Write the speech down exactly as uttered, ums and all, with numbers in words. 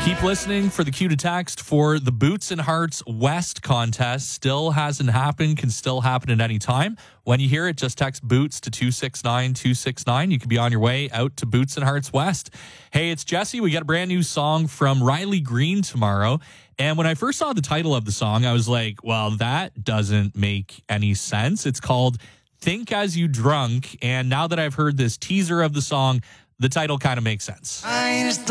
Keep listening for the cue to text for the Boots and Hearts West contest. Still hasn't happened, can still happen at any time. When you hear it, just text Boots to two six nine two six nine. You could be on your way out to Boots and Hearts West. Hey, it's Jesse. We got a brand new song from Riley Green tomorrow. And when I first saw the title of the song, I was like, well, that doesn't make any sense. It's called Think As You Drunk. And now that I've heard this teaser of the song, the title kind of makes sense.